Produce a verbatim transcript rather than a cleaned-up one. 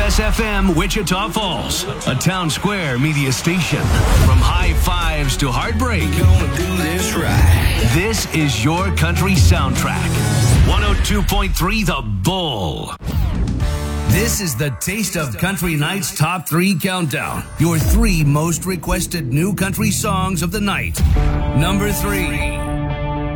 S F M Wichita Falls, a Town Square media station. From high fives to heartbreak, Gonna do this right. this is your country soundtrack. one oh two point three The Bull. This is the Taste of Country Night's Top three Countdown. Your three most requested new country songs of the night. Number three.